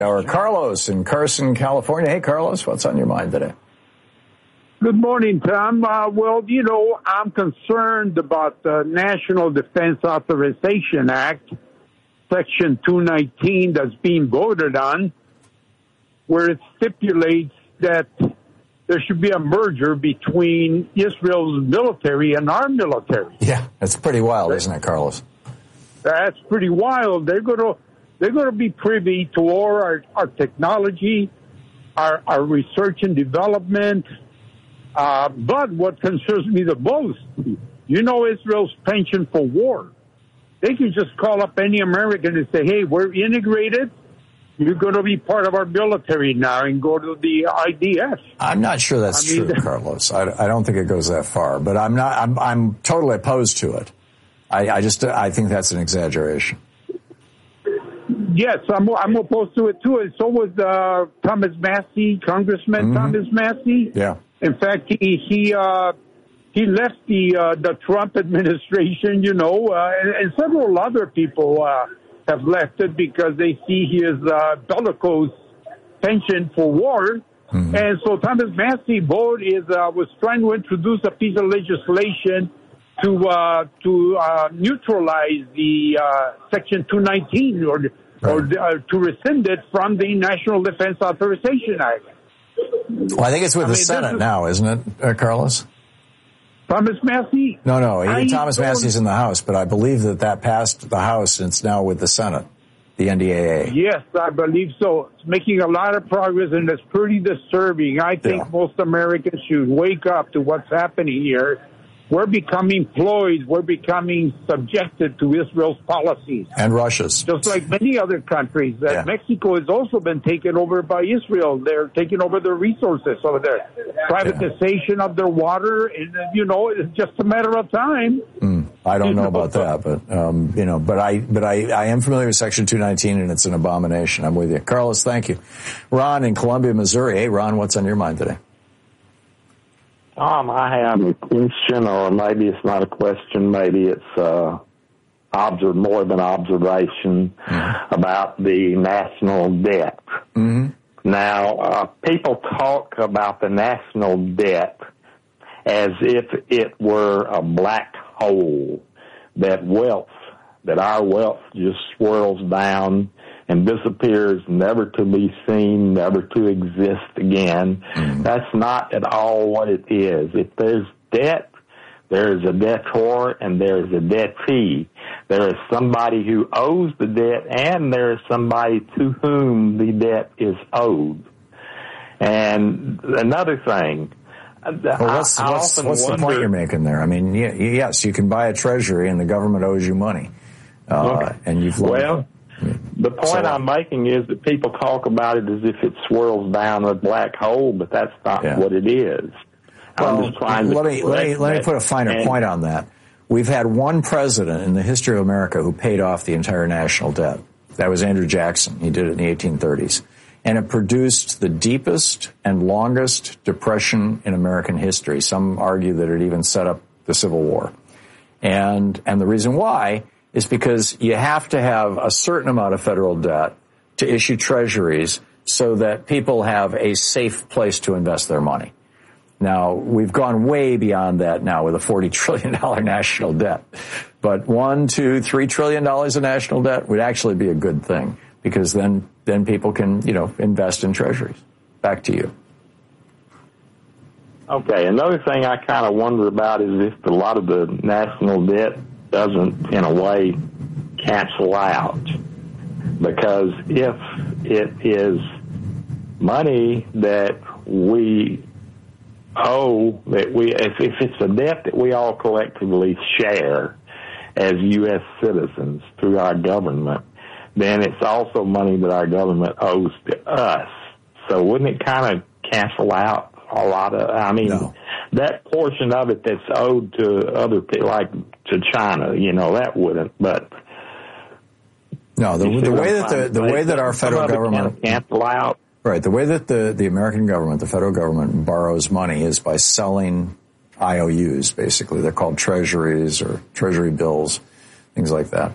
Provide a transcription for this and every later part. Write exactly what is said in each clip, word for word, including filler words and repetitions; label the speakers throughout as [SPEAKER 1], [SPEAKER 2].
[SPEAKER 1] Or Carlos in Carson, California. Hey, Carlos, what's on your mind today?
[SPEAKER 2] Good morning, Tom. Uh, well, you know, I'm concerned about the National Defense Authorization Act, Section two nineteen, that's being voted on, where it stipulates that there should be a merger between Israel's military and our military.
[SPEAKER 1] Yeah, that's pretty wild, isn't it, Carlos?
[SPEAKER 2] That's pretty wild. They're going to they're going to be privy to all our, our technology, our, our research and development. Uh, but what concerns me the most, you know, Israel's penchant for war. They can just call up any American and say, hey, we're integrated. You're going to be part of our military now and go to the I D F.
[SPEAKER 1] I'm not sure that's I mean, true, Carlos. I, I don't think it goes that far, but I'm not, I'm, I'm totally opposed to it. I, I just, I think that's an exaggeration.
[SPEAKER 2] Yes, I'm, I'm opposed to it too. And so was uh, Thomas Massie, Congressman mm-hmm. Thomas Massie.
[SPEAKER 1] Yeah.
[SPEAKER 2] In fact, he he uh, he left the uh, the Trump administration, you know, uh, and, and several other people uh, have left it because they see his uh, bellicose penchant for war. Mm-hmm. And so Thomas Massie vote is uh, was trying to introduce a piece of legislation to uh, to uh, neutralize the uh, Section two nineteen or right. or uh, to rescind it from the National Defense Authorization Act.
[SPEAKER 1] Well, I think it's with I the mean, Senate is, now, isn't it, uh, Carlos?
[SPEAKER 2] Thomas Massie?
[SPEAKER 1] No, no. He, Thomas
[SPEAKER 2] don't...
[SPEAKER 1] Massie's in the House, but I believe that that passed the House and it's now with the Senate, the N D A A.
[SPEAKER 2] Yes, I believe so. It's making a lot of progress, and it's pretty disturbing. I think yeah. most Americans should wake up to what's happening here. We're becoming ployed. We're becoming subjected to Israel's policies.
[SPEAKER 1] And Russia's.
[SPEAKER 2] Just like many other countries. Uh, yeah. Mexico has also been taken over by Israel. They're taking over their resources over there. Privatization yeah. of their water. And, uh, you know, it's just a matter of time.
[SPEAKER 1] Mm, I don't know about that, but, um, you know, but I, but I, I am familiar with Section two nineteen, and it's an abomination. I'm with you. Carlos, thank you. Ron in Columbia, Missouri. Hey, Ron, what's on your mind today?
[SPEAKER 3] Tom, I have a question, or maybe it's not a question, maybe it's uh, observe, more than observation mm-hmm. about the national debt. Mm-hmm. Now, uh, people talk about the national debt as if it were a black hole, that wealth, that our wealth just swirls down and disappears, never to be seen, never to exist again. Mm-hmm. That's not at all what it is. If there's debt, there is a debtor and there is a debtee. There is somebody who owes the debt, and there is somebody to whom the debt is owed. And another thing,
[SPEAKER 1] well, what's, I, I what's, what's wonder, the point you're making there? I mean, yes, you can buy a treasury and the government owes you money. Uh, okay. And you've loaned
[SPEAKER 3] well, the point so, I'm making is that people talk about it as if it swirls down a black hole, but that's not yeah. what it is.
[SPEAKER 1] Well, I'm just trying let, to me, let, me, let me put a finer and, point on that. We've had one president in the history of America who paid off the entire national debt. That was Andrew Jackson. He did it in the eighteen thirties. And it produced the deepest and longest depression in American history. Some argue that it even set up the Civil War. And and the reason why is because you have to have a certain amount of federal debt to issue treasuries so that people have a safe place to invest their money. Now, we've gone way beyond that now with a forty trillion dollars national debt. But one, two, three trillion dollars of national debt would actually be a good thing, because then, then people can, you know, invest in treasuries. Back to you.
[SPEAKER 3] Okay. Another thing I kind of wonder about is if a lot of the national debt doesn't, in a way, cancel out. Because if it is money that we owe, that we, if, if it's a debt that we all collectively share as U S citizens through our government, then it's also money that our government owes to us. So wouldn't it kind of cancel out a lot of, I mean, no. that portion of it that's owed to other people, like to China, you know, that wouldn't, but.
[SPEAKER 1] No, the, the way that the, the way that our federal government
[SPEAKER 3] cancel out.
[SPEAKER 1] Right. The way that the, the American government, the federal government, borrows money is by selling I O Us, basically. They're called treasuries or treasury bills, things like that.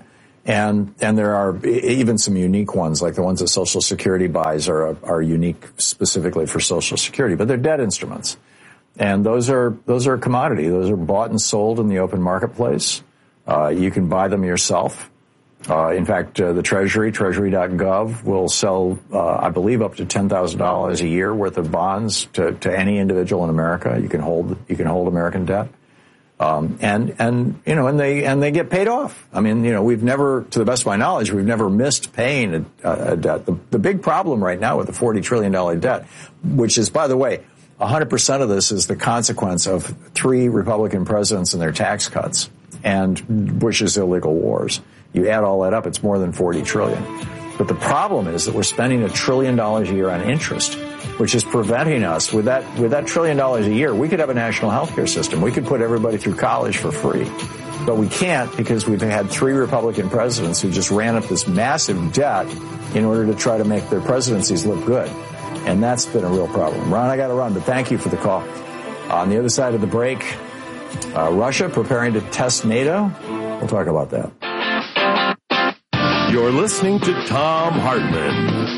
[SPEAKER 1] And and there are even some unique ones, like the ones that Social Security buys are are unique specifically for Social Security, but they're debt instruments. And those are those are a commodity. Those are bought and sold in the open marketplace. Uh, you can buy them yourself. Uh, in fact, uh, the Treasury, treasury dot gov, will sell, uh, I believe, up to ten thousand dollars a year worth of bonds to, to any individual in America. You can hold, you can hold American debt. Um, and, and, you know, and they, and they get paid off. I mean, you know, we've never, to the best of my knowledge, we've never missed paying a, a debt. The, the big problem right now with the forty trillion dollars debt, which is, by the way, one hundred percent of this is the consequence of three Republican presidents and their tax cuts and Bush's illegal wars. You add all that up, it's more than forty trillion dollars. But the problem is that we're spending a trillion dollars a year on interest, which is preventing us, with that with that trillion dollars a year, we could have a national health care system. We could put everybody through college for free. But we can't, because we've had three Republican presidents who just ran up this massive debt in order to try to make their presidencies look good. And that's been a real problem. Ron, I got to run, but thank you for the call. On the other side of the break, uh, Russia preparing to test NATO. We'll talk about that.
[SPEAKER 4] You're listening to Thom Hartmann.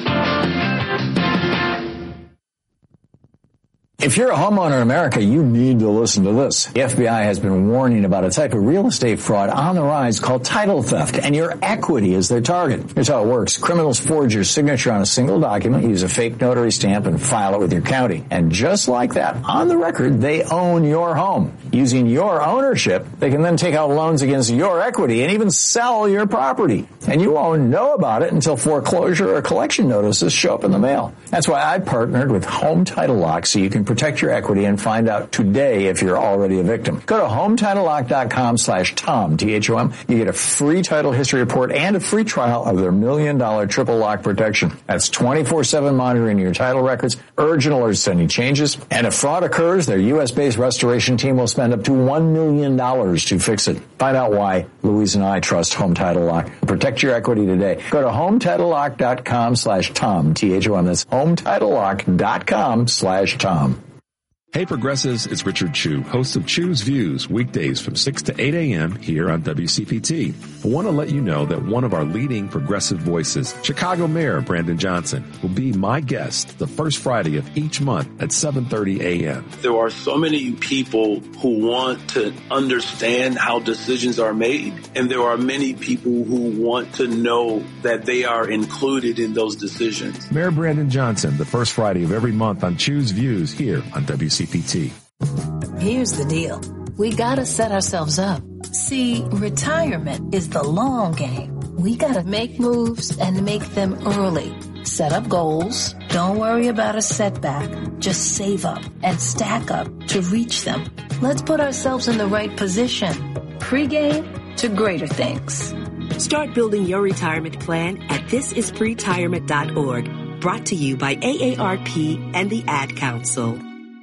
[SPEAKER 1] If you're a homeowner in America, you need to listen to this. The F B I has been warning about a type of real estate fraud on the rise called title theft, and your equity is their target. Here's how it works. Criminals forge your signature on a single document, use a fake notary stamp, and file it with your county. And just like that, on the record, they own your home. Using your ownership, they can then take out loans against your equity and even sell your property. And you won't know about it until foreclosure or collection notices show up in the mail. That's why I partnered with Home Title Lock, so you can protect your equity and find out today if you're already a victim. Go to home title lock dot com slash Tom, T H O M. You get a free title history report and a free trial of their million dollar triple lock protection. That's twenty-four seven monitoring your title records, urgent alerts to any changes. And if fraud occurs, their U S based restoration team will spend up to one million dollars to fix it. Find out why Louise and I trust Home Title Lock. Protect your equity today. Go to home title lock dot com slash Tom, T H O M. That's home title lock dot com slash Tom.
[SPEAKER 5] Hey Progressives, it's Richard Chu, host of Chu's Views, weekdays from six to eight a.m. here on W C P T. I want to let you know that one of our leading progressive voices, Chicago Mayor Brandon Johnson, will be my guest the first Friday of each month at seven thirty a.m.
[SPEAKER 6] There are so many people who want to understand how decisions are made, and there are many people who want to know that they are included in those decisions.
[SPEAKER 5] Mayor Brandon Johnson, the first Friday of every month on Chu's Views here on W C P T.
[SPEAKER 7] Here's the deal. We gotta set ourselves up. See, retirement is the long game. We gotta make moves and make them early. Set up goals. Don't worry about a setback. Just save up and stack up to reach them. Let's put ourselves in the right position. Pre-game to greater things.
[SPEAKER 8] Start building your retirement plan at this is pretirement dot org. Brought to you by A A R P and the Ad Council.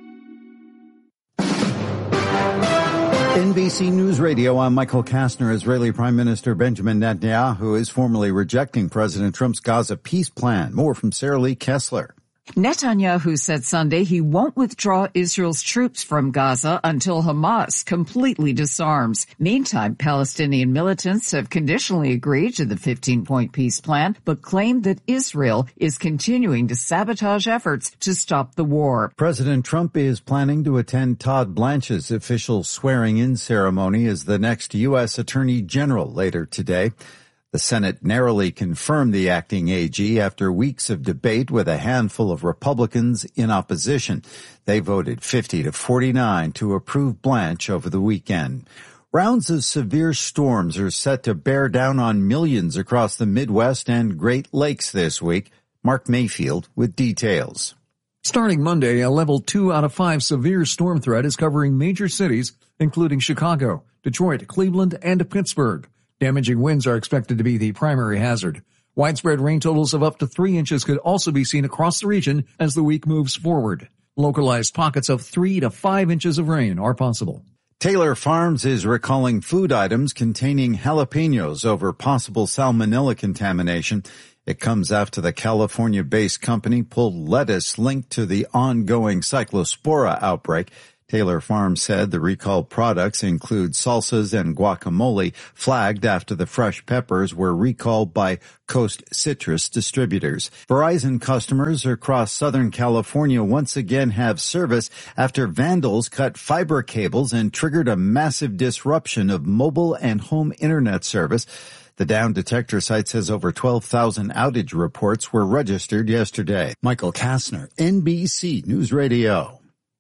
[SPEAKER 9] N B C News Radio, I'm Michael Kastner. Israeli Prime Minister Benjamin Netanyahu is formally rejecting President Trump's Gaza peace plan. More from Sarah Lee Kessler.
[SPEAKER 10] Netanyahu said Sunday he won't withdraw Israel's troops from Gaza until Hamas completely disarms. Meantime, Palestinian militants have conditionally agreed to the fifteen-point peace plan, but claim that Israel is continuing to sabotage efforts to stop the war.
[SPEAKER 9] President Trump is planning to attend Todd Blanche's official swearing-in ceremony as the next U S Attorney General later today. The Senate narrowly confirmed the acting A G after weeks of debate with a handful of Republicans in opposition. They voted fifty to forty-nine to approve Blanche over the weekend. Rounds of severe storms are set to bear down on millions across the Midwest and Great Lakes this week. Mark Mayfield with details.
[SPEAKER 11] Starting Monday, a level two out of five severe storm threat is covering major cities, including Chicago, Detroit, Cleveland, and Pittsburgh. Damaging winds are expected to be the primary hazard. Widespread rain totals of up to three inches could also be seen across the region as the week moves forward. Localized pockets of three to five inches of rain are possible.
[SPEAKER 9] Taylor Farms is recalling food items containing jalapenos over possible salmonella contamination. It comes after the California-based company pulled lettuce linked to the ongoing Cyclospora outbreak. Taylor Farms said the recalled products include salsas and guacamole, flagged after the fresh peppers were recalled by Coast Citrus distributors. Verizon customers across Southern California once again have service after vandals cut fiber cables and triggered a massive disruption of mobile and home internet service. The Down Detector site says over twelve thousand outage reports were registered yesterday. Michael Kastner, N B C News Radio.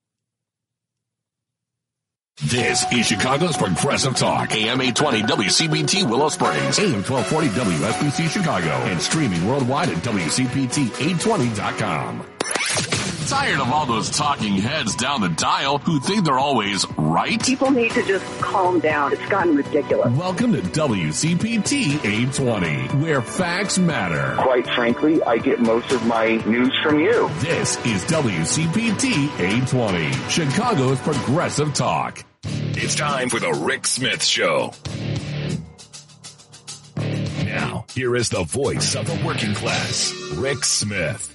[SPEAKER 4] This is Chicago's Progressive Talk, A M eight twenty W C P T Willow Springs, A M twelve forty W S B C Chicago, and streaming worldwide at W C P T eight twenty dot com. Tired of all those talking heads down the dial who think they're always right?
[SPEAKER 12] People need to just calm down. It's gotten ridiculous.
[SPEAKER 4] Welcome to W C P T eight twenty, where facts matter.
[SPEAKER 13] Quite frankly, I get most of my news from you.
[SPEAKER 4] This is W C P T eight twenty, Chicago's Progressive Talk. It's time for the Rick Smith Show. Now, here is the voice of the working class, Rick Smith.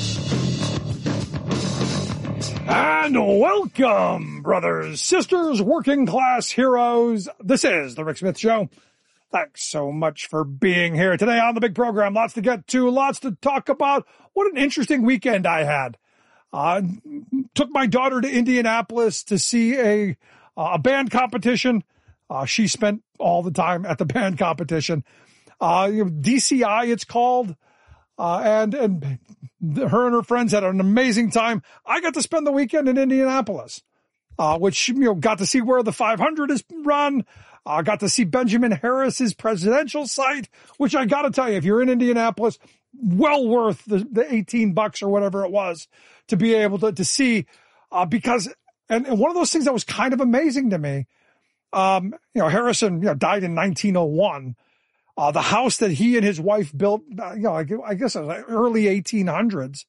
[SPEAKER 14] And welcome, brothers, sisters, working class heroes. This is the Rick Smith Show. Thanks so much for being here today on the big program. Lots to get to, lots to talk about. What an interesting weekend I had. Uh, took my daughter to Indianapolis to see a, a band competition. Uh, she spent all the time at the band competition. Uh, D C I, it's called. Uh, and, and her and her friends had an amazing time. I got to spend the weekend in Indianapolis, uh, which, you know, got to see where the five hundred is run. I uh, got to see Benjamin Harris's presidential site, which I got to tell you, if you're in Indianapolis, well worth the, the eighteen bucks or whatever it was to be able to, to see, uh, because, and, and one of those things that was kind of amazing to me, um, you know, Harrison, you know, died in nineteen oh one. Uh, the house that he and his wife built, uh, you know, I, I guess it was like early eighteen hundreds,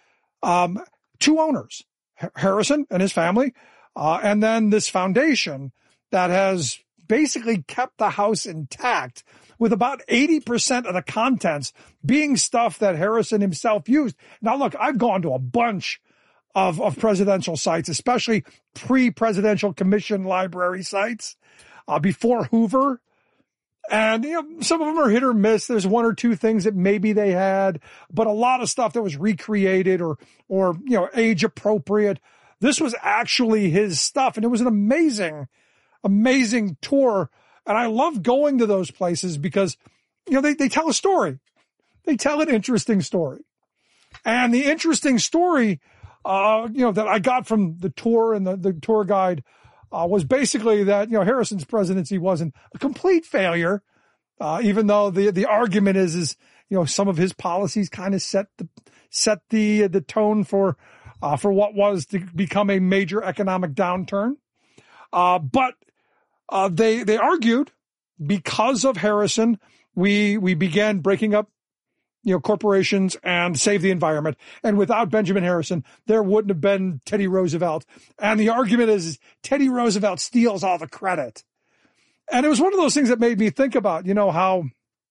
[SPEAKER 14] um, two owners, H- Harrison and his family, uh, and then this foundation that has basically kept the house intact with about eighty percent of the contents being stuff that Harrison himself used. Now, look, I've gone to a bunch of, of presidential sites, especially pre-presidential commission library sites, uh, before Hoover. And, you know, some of them are hit or miss. There's one or two things that maybe they had, but a lot of stuff that was recreated or, or, you know, age appropriate. This was actually his stuff. And it was an amazing, amazing tour. And I love going to those places because, you know, they, they tell a story. They tell an interesting story. And the interesting story, uh, you know, that I got from the tour and the, the tour guide, Uh, was basically that, you know, Harrison's presidency wasn't a complete failure, uh, even though the, the argument is, is, you know, some of his policies kind of set the, set the, the tone for, uh, for what was to become a major economic downturn. Uh, but, uh, they, they argued because of Harrison, we, we began breaking up, you know, corporations and save the environment. And without Benjamin Harrison, there wouldn't have been Teddy Roosevelt. And the argument is, is Teddy Roosevelt steals all the credit. And it was one of those things that made me think about, you know, how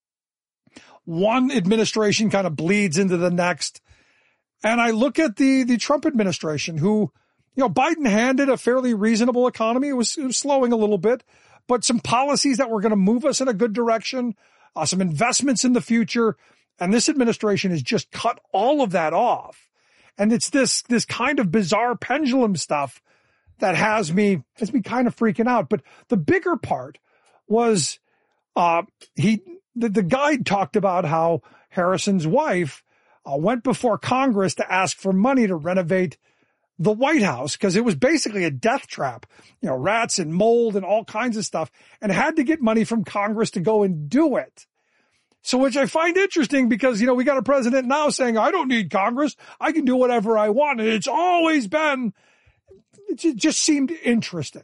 [SPEAKER 14] one administration kind of bleeds into the next. And I look at the, the Trump administration who, you know, Biden handed a fairly reasonable economy. It was, it was slowing a little bit, but some policies that were going to move us in a good direction, uh, some investments in the future. And this administration has just cut all of that off. And it's this, this kind of bizarre pendulum stuff that has me, has me kind of freaking out. But the bigger part was, uh, he, the, the guide talked about how Harrison's wife uh, went before Congress to ask for money to renovate the White House because it was basically a death trap, you know, rats and mold and all kinds of stuff, and had to get money from Congress to go and do it. So, which I find interesting because, you know, we got a president now saying, I don't need Congress. I can do whatever I want. And it's always been, it just seemed interesting.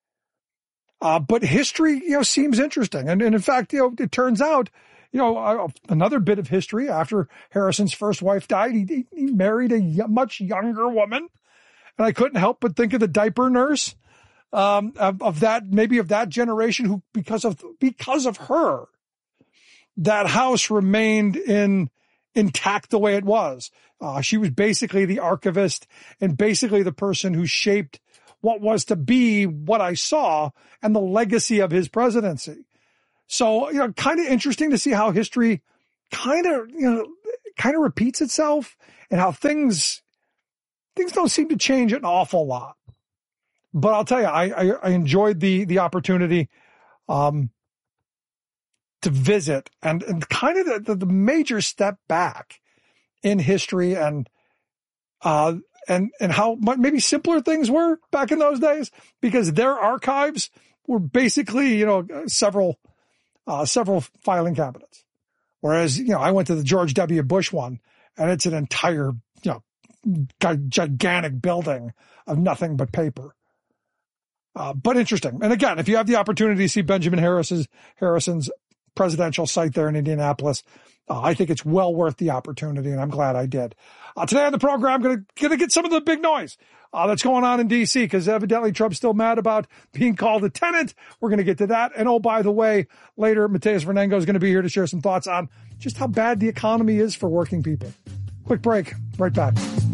[SPEAKER 14] Uh, but history, you know, seems interesting. And, and in fact, you know, it turns out, you know, uh, another bit of history after Harrison's first wife died, he, he married a y- much younger woman. And I couldn't help but think of the diaper nurse, um, of, of that, maybe of that generation who, because of, because of her, that house remained in intact the way it was. Uh, she was basically the archivist and basically the person who shaped what was to be what I saw and the legacy of his presidency. So, you know, kind of interesting to see how history kind of, you know, kind of repeats itself and how things, things don't seem to change an awful lot. But I'll tell you, I, I, I enjoyed the, the opportunity, um, to visit and, and kind of the, the major step back in history and, uh, and, and how maybe simpler things were back in those days, because their archives were basically, you know, several, uh, several filing cabinets. Whereas, you know, I went to the George W. Bush one and it's an entire, you know, gigantic building of nothing but paper. Uh, but interesting. And again, if you have the opportunity to see Benjamin Harris's, Harrison's presidential site there in Indianapolis, uh, I think it's well worth the opportunity, and I'm glad I did. Uh, today on the program, I'm going to get some of the big noise uh, that's going on in D C, because evidently Trump's still mad about being called a tenant. We're going to get to that. And oh, by the way, later, Mateus Vernengo is going to be here to share some thoughts on just how bad the economy is for working people. Quick break. Right back.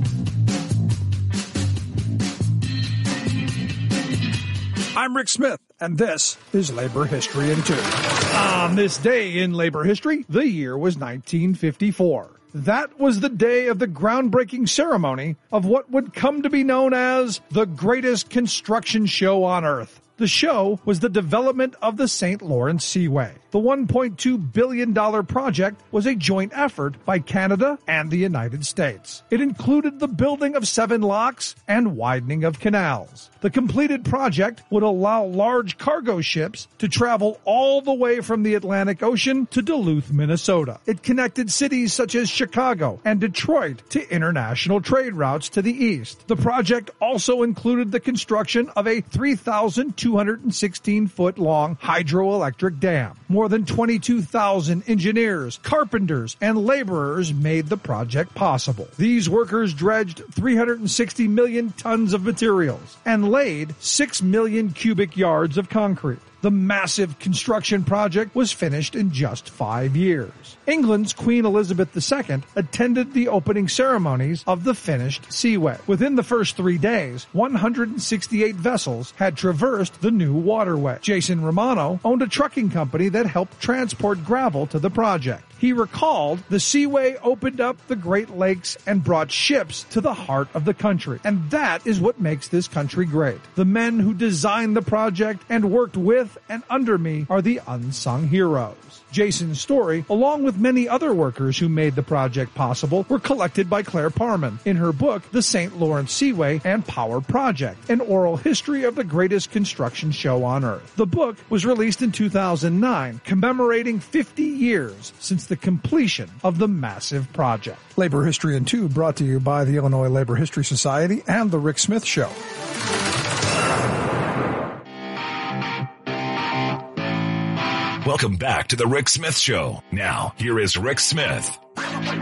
[SPEAKER 14] I'm Rick Smith, and this is Labor History in Two. On this day in labor history, the year was nineteen fifty-four. That was the day of the groundbreaking ceremony of what would come to be known as the greatest construction show on Earth. The show was the development of the Saint Lawrence Seaway. The one point two billion dollars project was a joint effort by Canada and the United States. It included the building of seven locks and widening of canals. The completed project would allow large cargo ships to travel all the way from the Atlantic Ocean to Duluth, Minnesota. It connected cities such as Chicago and Detroit to international trade routes to the east. The project also included the construction of a three thousand two hundred sixteen foot long hydroelectric dam. More than twenty-two thousand engineers, carpenters, and laborers made the project possible. These workers dredged three hundred sixty million tons of materials and laid six million cubic yards of concrete. The massive construction project was finished in just five years. England's Queen Elizabeth the Second attended the opening ceremonies of the finished seaway. Within the first three days, one hundred sixty-eight vessels had traversed the new waterway. Jason Romano owned a trucking company that helped transport gravel to the project. He recalled the seaway opened up the Great Lakes and brought ships to the heart of the country. And that is what makes this country great. The men who designed the project and worked with and under me are the unsung heroes. Jason's story, along with many other workers who made the project possible, were collected by Claire Parman in her book, The Saint Lawrence Seaway and Power Project, an oral history of the greatest construction show on Earth. The book was released in two thousand nine, commemorating fifty years since the completion of the massive project. Labor History in Two, brought to you by the Illinois Labor History Society and The Rick Smith Show.
[SPEAKER 4] Welcome back to the Rick Smith Show. Now, here is Rick Smith.
[SPEAKER 14] So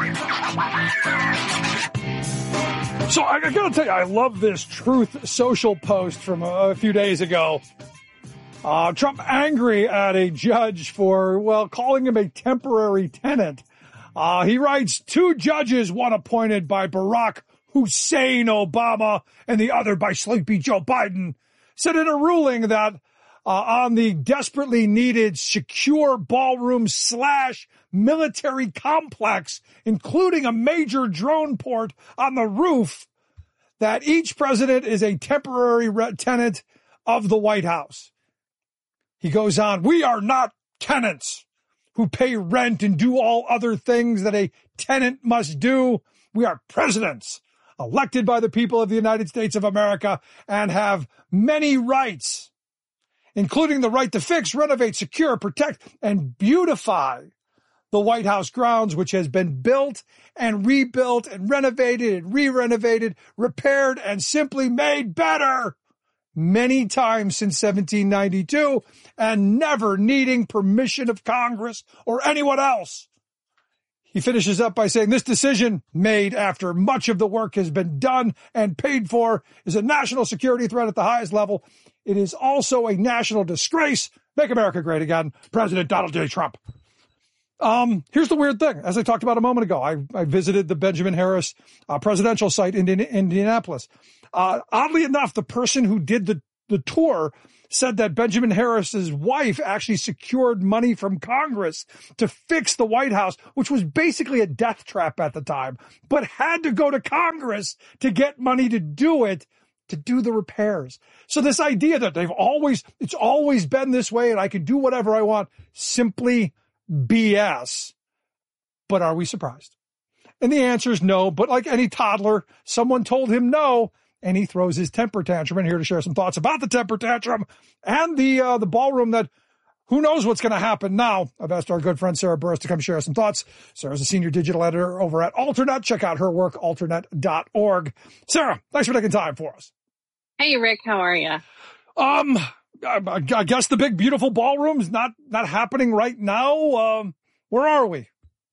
[SPEAKER 14] I, I gotta tell you, I love this Truth Social post from a, a few days ago. Uh, Trump angry at a judge for, well, calling him a temporary tenant. Uh, he writes, two judges, one appointed by Barack Hussein Obama and the other by Sleepy Joe Biden, said in a ruling that Uh, on the desperately needed secure ballroom slash military complex, including a major drone port on the roof, that each president is a temporary re- tenant of the White House. He goes on, we are not tenants who pay rent and do all other things that a tenant must do. We are presidents elected by the people of the United States of America and have many rights, including the right to fix, renovate, secure, protect, and beautify the White House grounds, which has been built and rebuilt and renovated and re-renovated, repaired, and simply made better many times since seventeen ninety-two, and never needing permission of Congress or anyone else. He finishes up by saying, this decision, made after much of the work has been done and paid for, is a national security threat at the highest level. It is also a national disgrace. Make America great again. President Donald J. Trump. Um, here's the weird thing. As I talked about a moment ago, I, I visited the Benjamin Harris uh, presidential site in, in Indianapolis. Uh, oddly enough, the person who did the, the tour said that Benjamin Harris's wife actually secured money from Congress to fix the White House, which was basically a death trap at the time, but had to go to Congress to get money to do it, to do the repairs. So this idea that they've always, it's always been this way and I can do whatever I want, simply B S. But are we surprised? And the answer is no, but like any toddler, someone told him no, and he throws his temper tantrum. And here to share some thoughts about the temper tantrum and the uh, the ballroom that who knows what's going to happen now. I've asked our good friend Sarah Burris to come share some thoughts. Sarah's a senior digital editor over at Alternet. Check out her work, alternet dot org. Sarah, thanks for taking time for us.
[SPEAKER 15] Hey, Rick, how are you?
[SPEAKER 14] Um, I, I guess the big, beautiful ballroom's not, not happening right now. Um, where are we?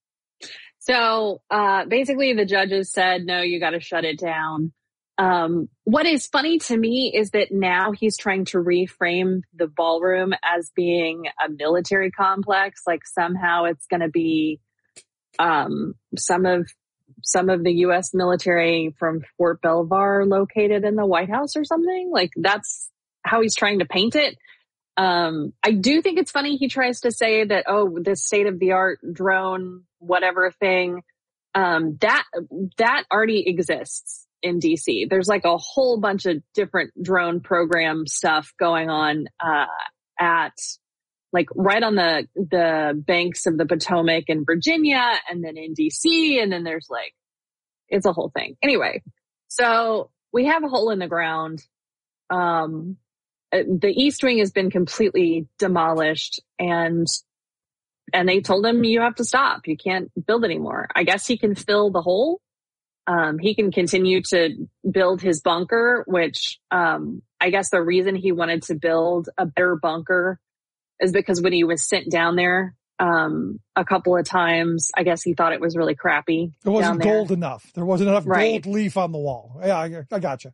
[SPEAKER 15] So uh, basically the judges said, no, you got to shut it down. Um, what is funny to me is that now he's trying to reframe the ballroom as being a military complex. Like somehow it's going to be um, some of some of the U S military from Fort Belvoir located in the White House or something. Like that's how he's trying to paint it. Um, I do think it's funny he tries to say that, oh, this state-of-the-art drone, whatever thing, um, that that already exists in D C. There's like a whole bunch of different drone program stuff going on uh, at like right on the the banks of the Potomac in Virginia, and then in D C, and then there's like it's a whole thing. Anyway, so we have a hole in the ground. Um, the East Wing has been completely demolished, and and they told him you have to stop. You can't build anymore. I guess he can fill the hole. Um, he can continue to build his bunker, which um, I guess the reason he wanted to build a better bunker is because when he was sent down there um, a couple of times, I guess he thought it was really crappy.
[SPEAKER 14] It wasn't
[SPEAKER 15] down there.
[SPEAKER 14] gold enough. There wasn't enough
[SPEAKER 15] Right.
[SPEAKER 14] gold leaf on the wall. Yeah, I, I gotcha.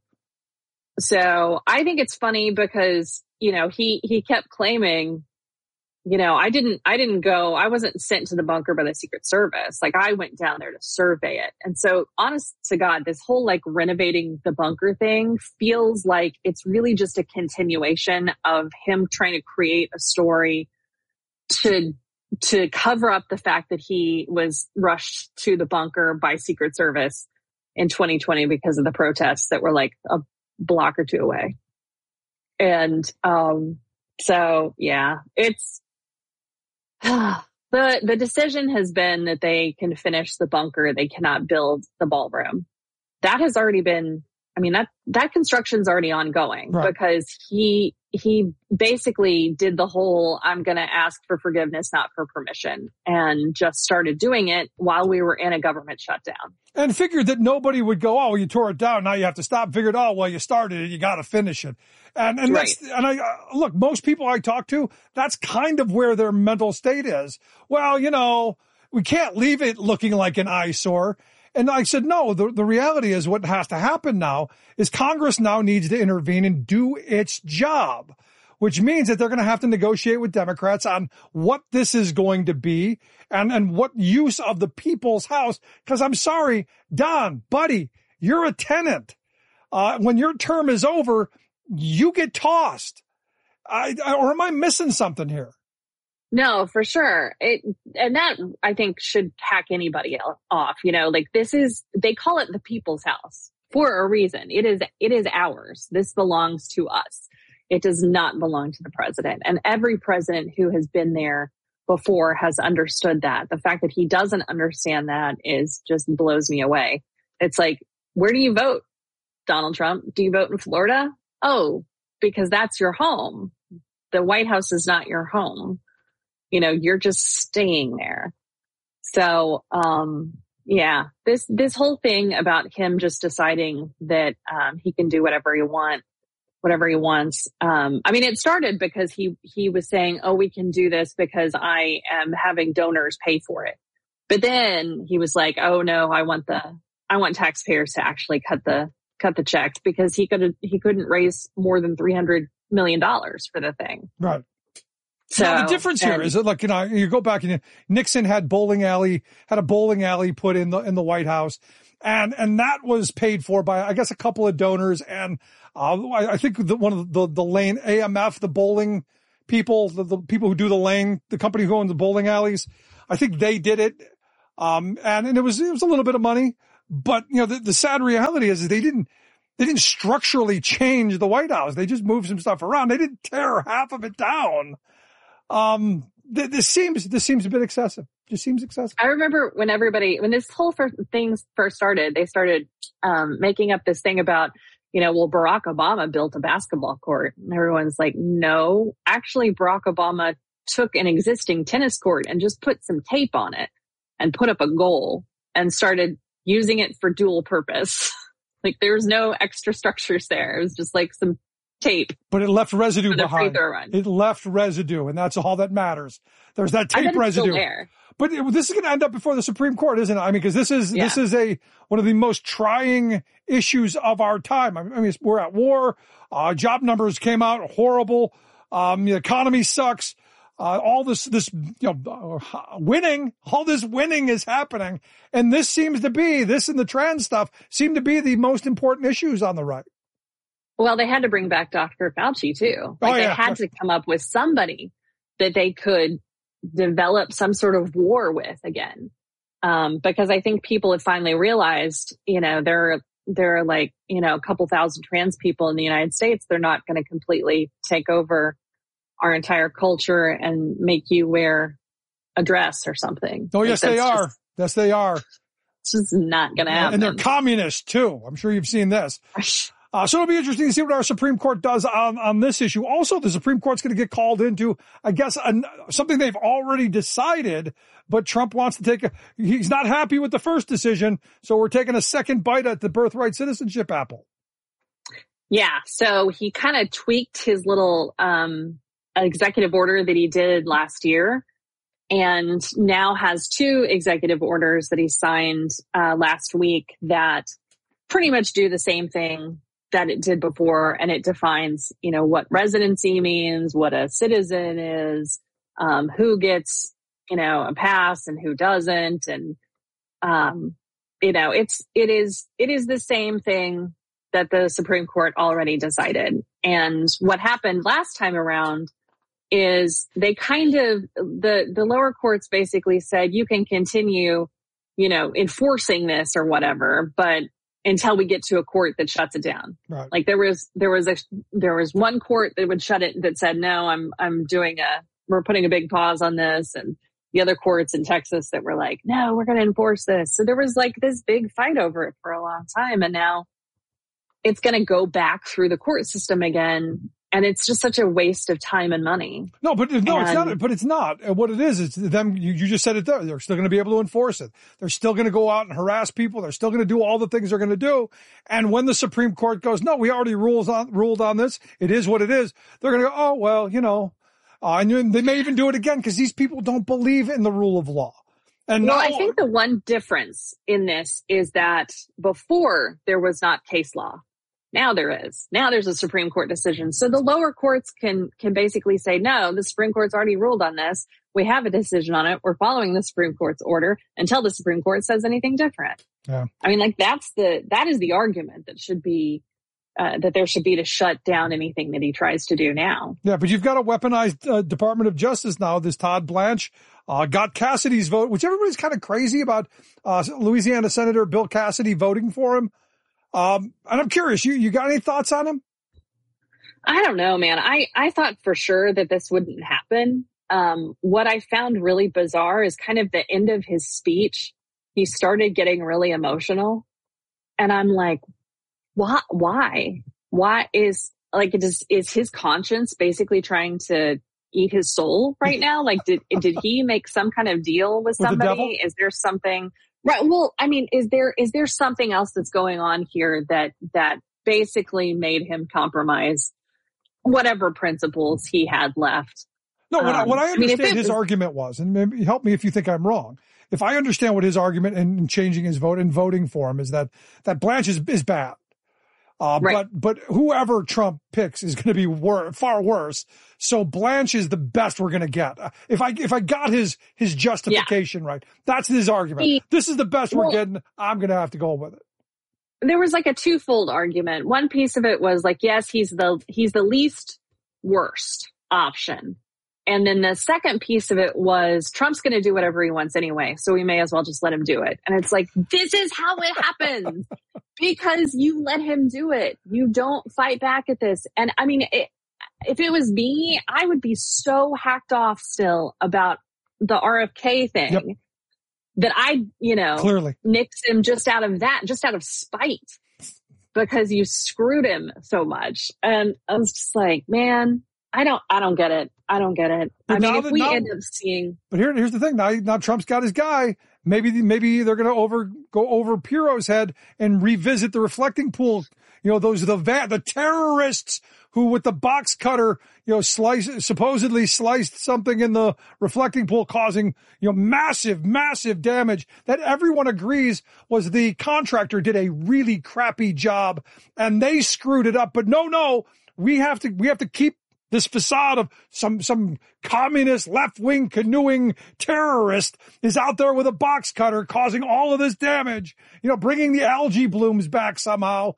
[SPEAKER 15] So I think it's funny because, you know, he, he kept claiming, you know, I didn't, I didn't go, I wasn't sent to the bunker by the Secret Service. Like I went down there to survey it. And so honest to God, this whole like renovating the bunker thing feels like it's really just a continuation of him trying to create a story to, to cover up the fact that he was rushed to the bunker by Secret Service in twenty twenty because of the protests that were like a block or two away. And, um, so yeah, it's, the, the decision has been that they can finish the bunker. They cannot build the ballroom. That has already been, I mean, that, that construction's already ongoing
[SPEAKER 14] Right.
[SPEAKER 15] because he, he basically did the whole, I'm going to ask for forgiveness, not for permission, and just started doing it while we were in a government shutdown.
[SPEAKER 14] And figured that nobody would go, oh, you tore it down, now you have to stop. Figured, oh, well, you started it, you got to finish it. And and
[SPEAKER 15] Right.
[SPEAKER 14] that's and I uh, look, most people I talk to, that's kind of where their mental state is. Well, you know, we can't leave it looking like an eyesore. And I said, no, the, the reality is what has to happen now is Congress now needs to intervene and do its job, which means that they're going to have to negotiate with Democrats on what this is going to be and, and what use of the people's house. Because I'm sorry, Don, buddy, you're a tenant. Uh, when your term is over, you get tossed. I, I, or am I missing something here?
[SPEAKER 15] No, for sure. It, and that I think should hack anybody else off. You know, like this is, they call it the people's house for a reason. It is, it is ours. This belongs to us. It does not belong to the president. And every president who has been there before has understood that. The fact that he doesn't understand that is just blows me away. It's like, where do you vote, Donald Trump? Do you vote in Florida? Oh, because that's your home. The White House is not your home. You know, you're just staying there. So, um, yeah, this, this whole thing about him just deciding that, um, he can do whatever he want, whatever he wants. Um, I mean, it started because he, he was saying, oh, we can do this because I am having donors pay for it. But then he was like, oh no, I want the, I want taxpayers to actually cut the, cut the checks because he could, he couldn't raise more than three hundred million dollars for the thing.
[SPEAKER 14] Right.
[SPEAKER 15] So
[SPEAKER 14] now, the difference here
[SPEAKER 15] and,
[SPEAKER 14] is that, like, you know, you go back and Nixon had bowling alley, had a bowling alley put in the, in the White House. And, and that was paid for by, I guess, a couple of donors. And, uh, I, I think the, one of the, the lane A M F, the bowling people, the, the people who do the lane, the company who owns the bowling alleys, I think they did it. Um, and, and it was, it was a little bit of money, but, you know, the, the sad reality is they didn't, they didn't structurally change the White House. They just moved some stuff around. They didn't tear half of it down. Um, th- this seems, this seems a bit excessive. Just seems excessive.
[SPEAKER 15] I remember when everybody, when this whole first thing first started, they started, um, making up this thing about, you know, well, Barack Obama built a basketball court. And everyone's like, no, actually Barack Obama took an existing tennis court and just put some tape on it and put up a goal and started using it for dual purpose. Like there's no extra structures there. It was just like some tape.
[SPEAKER 14] But it left residue behind. It left residue, and that's all that matters. There's that tape residue. But it, this is going to end up before the Supreme Court, isn't it? I mean, because this is yeah. this is a one of the most trying issues of our time. I mean, we're at war. Uh, job numbers came out horrible. Um, the economy sucks. Uh, all this, this, you know, uh, winning, all this winning is happening. And this seems to be, this and the trans stuff seem to be the most important issues on the right.
[SPEAKER 15] Well, they had to bring back Doctor Fauci too. Like oh, yeah. They had to come up with somebody that they could develop some sort of war with again. Um, because I think people have finally realized, you know, there, there are like, you know, a couple thousand trans people in the United States. They're not going to completely take over our entire culture and make you wear a dress or something.
[SPEAKER 14] Oh, yes, like they are. Just, yes, they are.
[SPEAKER 15] It's just not going to happen.
[SPEAKER 14] And they're communists too. I'm sure you've seen this. Uh, so it'll be interesting to see what our Supreme Court does on, on this issue. Also, the Supreme Court's going to get called into, I guess, an, something they've already decided, but Trump wants to take a, he's not happy with the first decision. So we're taking a second bite at the birthright citizenship apple.
[SPEAKER 15] Yeah. So he kind of tweaked his little, um, executive order that he did last year, and now has two executive orders that he signed uh, last week that pretty much do the same thing that it did before. And it defines, you know, what residency means, what a citizen is, um, who gets, you know, a pass and who doesn't. And, um, you know, it's, it is, it is the same thing that the Supreme Court already decided. And what happened last time around is they kind of, the, the lower courts basically said, you can continue, you know, enforcing this or whatever, but until we get to a court that shuts it down.
[SPEAKER 14] Right.
[SPEAKER 15] Like there was, there was a, there was one court that would shut it, that said, no, I'm, I'm doing a, we're putting a big pause on this. And the other courts in Texas that were like, no, we're going to enforce this. So there was like this big fight over it for a long time. And now it's going to go back through the court system again. And it's just such a waste of time and money.
[SPEAKER 14] No, but no, and, it's not. But it's not. What it is, it's them. You, you just said it there. They're still going to be able to enforce it. They're still going to go out and harass people. They're still going to do all the things they're going to do. And when the Supreme Court goes, no, we already rules on, ruled on this. It is what it is. They're going to go, oh well, you know, uh, and they may even do it again because these people don't believe in the rule of law. And
[SPEAKER 15] well,
[SPEAKER 14] now,
[SPEAKER 15] I think the one difference in this is that before there was not case law. Now there is. Now there's a Supreme Court decision. So the lower courts can can basically say, no, the Supreme Court's already ruled on this. We have a decision on it. We're following the Supreme Court's order until the Supreme Court says anything different.
[SPEAKER 14] Yeah.
[SPEAKER 15] I mean, like that's the, that is the argument that should be, uh, that there should be to shut down anything that he tries to do now.
[SPEAKER 14] Yeah, but you've got a weaponized uh, Department of Justice now. This Todd Blanche uh, got Cassidy's vote, which everybody's kind of crazy about uh, Louisiana Senator Bill Cassidy voting for him. Um, and I'm curious, you, you got any thoughts on him?
[SPEAKER 15] I don't know, man. I, I thought for sure that this wouldn't happen. Um, what I found really bizarre is kind of the end of his speech. He started getting really emotional. And I'm like, why, why, why is like, is, is his conscience basically trying to eat his soul right now? Like, did, did he make some kind of deal with somebody? With is there something? Right. Well, I mean, is there, is there something else that's going on here that, that basically made him compromise whatever principles he had left?
[SPEAKER 14] No, what, um, I, what I understand I mean, his
[SPEAKER 15] was,
[SPEAKER 14] argument was, and maybe help me if you think I'm wrong. If I understand what his argument in changing his vote and voting for him is that, that Blanche is, is bad. Uh,
[SPEAKER 15] right.
[SPEAKER 14] but, but whoever Trump picks is going to be wor- far worse. So Blanche is the best we're going to get. Uh, if I, if I got his, his justification yeah. right, that's his argument. He, this is the best well, we're getting. I'm going to have to go with it.
[SPEAKER 15] There was like a twofold argument. One piece of it was like, yes, he's the, he's the least worst option. And then the second piece of it was Trump's going to do whatever he wants anyway, so we may as well just let him do it. And it's like, this is how it happens because you let him do it. You don't fight back at this. And I mean, it, if it was me, I would be so hacked off still about the R F K thing yep. that I, you know,
[SPEAKER 14] clearly
[SPEAKER 15] nix him just out of that, just out of spite because you screwed him so much. And I was just like, man, I don't, I don't get it. I don't get it. But I mean, if we now, end up seeing,
[SPEAKER 14] but here, here's the thing. Now, now Trump's got his guy. Maybe, maybe they're going to over go over Piro's head and revisit the reflecting pool. You know, those are the va- the terrorists who, with the box cutter, you know, slice supposedly sliced something in the reflecting pool, causing you know massive, massive damage. That everyone agrees was the contractor did a really crappy job, and they screwed it up. But no, no, we have to, we have to keep this facade of some, some communist left-wing canoeing terrorist is out there with a box cutter causing all of this damage, you know, bringing the algae blooms back somehow.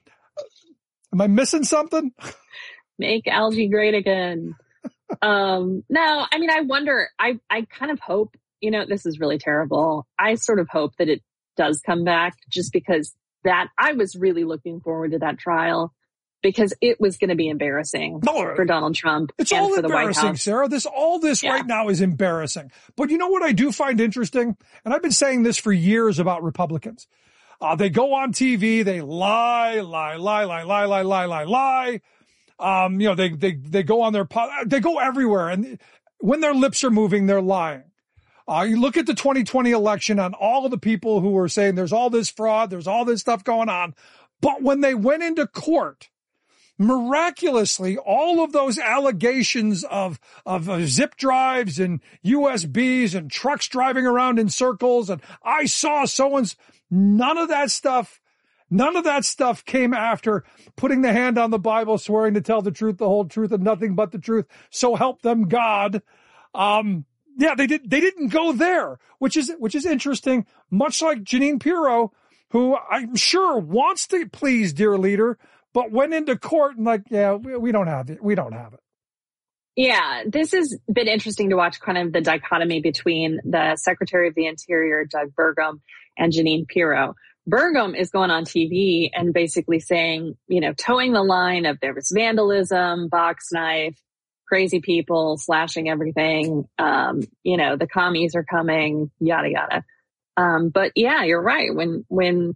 [SPEAKER 14] Am I missing something?
[SPEAKER 15] Make algae great again. um, no, I mean, I wonder, I, I kind of hope, you know, this is really terrible. I sort of hope that it does come back just because that I was really looking forward to that trial. Because it was going to be embarrassing no, for Donald Trump
[SPEAKER 14] it's
[SPEAKER 15] and
[SPEAKER 14] all
[SPEAKER 15] for the White
[SPEAKER 14] embarrassing,
[SPEAKER 15] House.
[SPEAKER 14] Sarah. This, all this yeah. right now is embarrassing. But you know what I do find interesting? And I've been saying this for years about Republicans. Uh, they go on T V, they lie, lie, lie, lie, lie, lie, lie, lie, lie. Um, you know, they, they, they go on their, they go everywhere. And when their lips are moving, they're lying. Uh, you look at the twenty twenty election on all of the people who were saying there's all this fraud, there's all this stuff going on. But when they went into court, miraculously, all of those allegations of, of uh, zip drives and U S Bs and trucks driving around in circles and I saw someone's, none of that stuff, none of that stuff came after putting the hand on the Bible, swearing to tell the truth, the whole truth, and nothing but the truth. So help them God. Um, yeah, they did, they didn't go there, which is, which is interesting, much like Jeanine Pirro, who I'm sure wants to please dear leader, but went into court and like, yeah, we, we don't have it. We don't have it.
[SPEAKER 15] Yeah, this has been interesting to watch kind of the dichotomy between the Secretary of the Interior, Doug Burgum, and Jeanine Pirro. Burgum is going on T V and basically saying, you know, towing the line of there was vandalism, box knife, crazy people slashing everything. Um, you know, the commies are coming, yada, yada. Um, but yeah, you're right. When, when,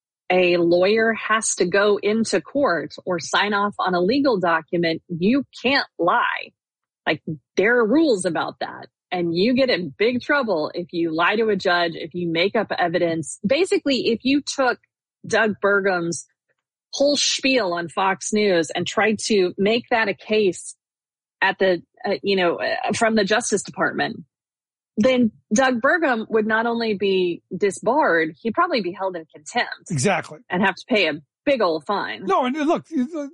[SPEAKER 15] a lawyer has to go into court or sign off on a legal document, you can't lie. Like, there are rules about that. And you get in big trouble if you lie to a judge, if you make up evidence. Basically, if you took Doug Burgum's whole spiel on Fox News and tried to make that a case at the, uh, you know, uh, from the Justice Department, then Doug Burgum would not only be disbarred, he'd probably be held in contempt.
[SPEAKER 14] Exactly.
[SPEAKER 15] And have to pay a big old fine.
[SPEAKER 14] No, and look,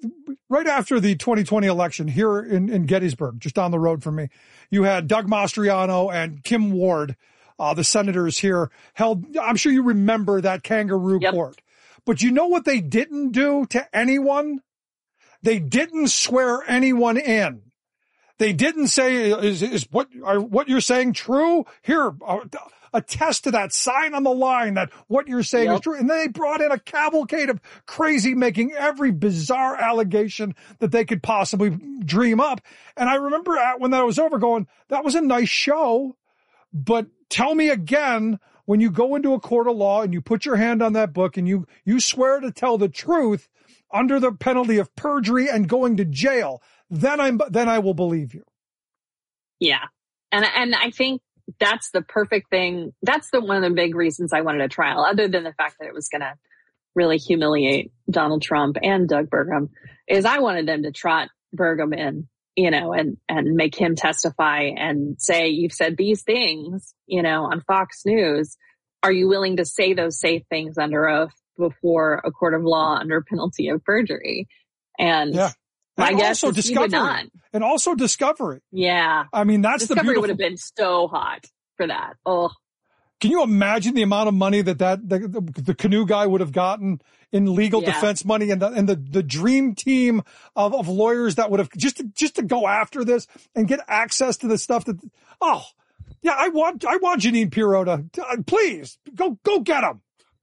[SPEAKER 14] right after the twenty twenty election here in, in Gettysburg, just down the road from me, you had Doug Mastriano and Kim Ward, uh, the senators here, held, I'm sure you remember that kangaroo yep. court. But you know what they didn't do to anyone? They didn't swear anyone in. They didn't say, is, is what, are what you're saying true? Here, uh, attest to that, sign on the line that what you're saying yep. is true. And then they brought in a cavalcade of crazy, making every bizarre allegation that they could possibly dream up. And I remember at, when that was over going, that was a nice show, but tell me again, when you go into a court of law and you put your hand on that book and you, you swear to tell the truth under the penalty of perjury and going to jail, then I'm, then I will believe you.
[SPEAKER 15] Yeah. And, and I think that's the perfect thing. That's the one of the big reasons I wanted a trial, other than the fact that it was going to really humiliate Donald Trump and Doug Burgum, is I wanted them to trot Burgum in, you know, and, and make him testify and say, you've said these things, you know, on Fox News. Are you willing to say those safe things under oath before a court of law under penalty of perjury. And
[SPEAKER 14] yeah.
[SPEAKER 15] my
[SPEAKER 14] and
[SPEAKER 15] guess
[SPEAKER 14] also
[SPEAKER 15] is he would not.
[SPEAKER 14] discovery. And also discovery.
[SPEAKER 15] Yeah.
[SPEAKER 14] I mean, that's
[SPEAKER 15] discovery
[SPEAKER 14] the beautiful...
[SPEAKER 15] would have been so hot for that. Oh.
[SPEAKER 14] Can you imagine the amount of money that, that the, the, the canoe guy would have gotten in legal yeah. defense money, and the, and the, the dream team of, of lawyers that would have just to, just to go after this and get access to the stuff that, oh, yeah, I want, I want Jeanine Pirro to, to please go, go get him.